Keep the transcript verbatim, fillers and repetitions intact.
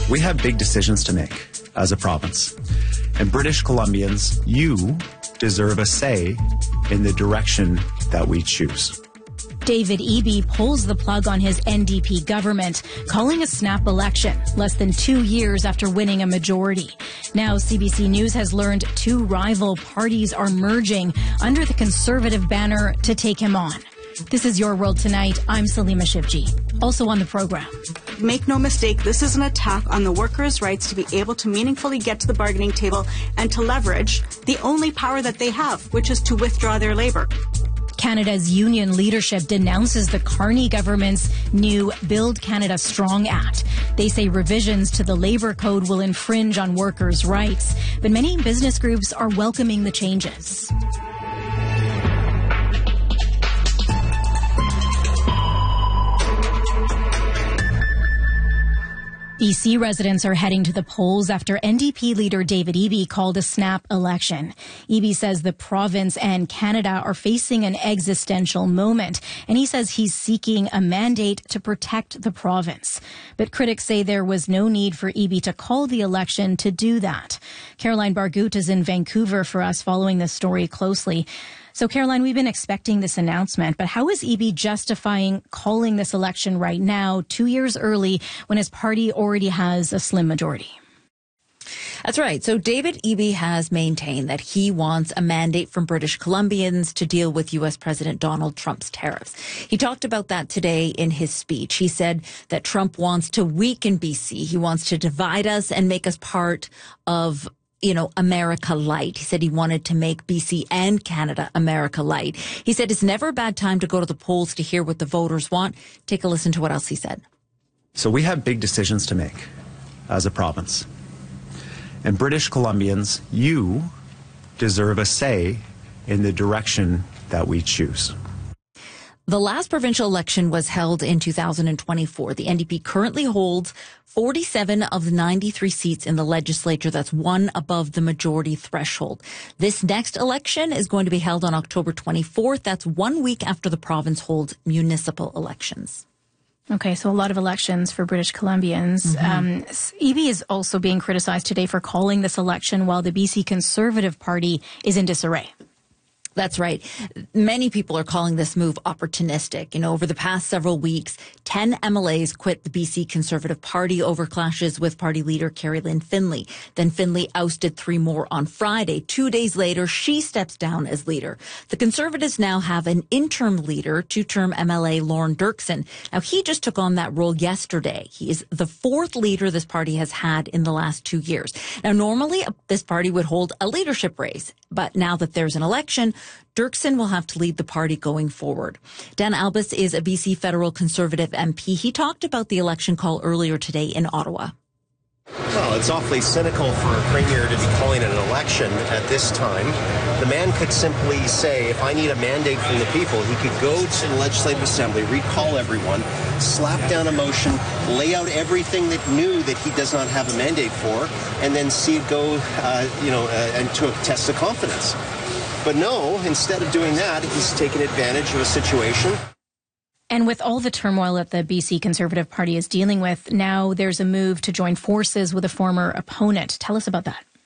We have big decisions to make as a province. And British Columbians, you deserve a say in the direction that we choose. David Eby pulls the plug on his N D P government, calling a snap election less than two years after winning a majority. Now, C B C News has learned two rival parties are merging under the Conservative banner to take him on. This is Your World Tonight. I'm Salima Shivji. Also on the program. Make no mistake, this is an attack on the workers' rights to be able to meaningfully get to the bargaining table and to leverage the only power that they have, which is to withdraw their labor. Canada's union leadership denounces the Carney government's new Build Canada Strong Act. They say revisions to the Labour Code will infringe on workers' rights, but many business groups are welcoming the changes. B C residents are heading to the polls after N D P leader David Eby called a snap election. Eby says the province and Canada are facing an existential moment, and he says he's seeking a mandate to protect the province. But critics say there was no need for Eby to call the election to do that. Caroline Bargut is in Vancouver for us, following this story closely. So, Caroline, we've been expecting this announcement, but how is Eby justifying calling this election right now, two years early, when his party already has a slim majority? That's right. So David Eby has maintained that he wants a mandate from British Columbians to deal with U S President Donald Trump's tariffs. He talked about that today in his speech. He said that Trump wants to weaken B C. He wants to divide us and make us part of you know, America Light. He said he wanted to make B C and Canada America Light. He said it's never a bad time to go to the polls to hear what the voters want. Take a listen to what else he said. So we have big decisions to make as a province. And British Columbians, you deserve a say in the direction that we choose. The last provincial election was held in two thousand twenty-four. The N D P currently holds forty-seven of the ninety-three seats in the legislature. That's one above the majority threshold. This next election is going to be held on October twenty-fourth. That's one week after the province holds municipal elections. Okay, so a lot of elections for British Columbians. Mm-hmm. Um, Eby is also being criticized today for calling this election while the B C Conservative Party is in disarray. That's right. Many people are calling this move opportunistic. You know, over the past several weeks, ten M L As quit the B C Conservative Party over clashes with party leader Carrie Lynn Finlay. Then Finlay ousted three more on Friday. Two days later, she steps down as leader. The Conservatives now have an interim leader, two-term M L A Lorne Dirksen. Now, he just took on that role yesterday. He is the fourth leader this party has had in the last two years. Now, normally, this party would hold a leadership race. But now that there's an election, Dirksen will have to lead the party going forward. Dan Albus is a B C federal Conservative M P. He talked about the election call earlier today in Ottawa. Well, it's awfully cynical for a premier to be calling it an election at this time. The man could simply say, if I need a mandate from the people, he could go to the Legislative Assembly, recall everyone, slap down a motion, lay out everything that knew that he does not have a mandate for, and then see it go, uh, you know, uh, and to a test of confidence. But no, instead of doing that, he's taken advantage of a situation. And with all the turmoil that the B C Conservative Party is dealing with, now there's a move to join forces with a former opponent. Tell us about that.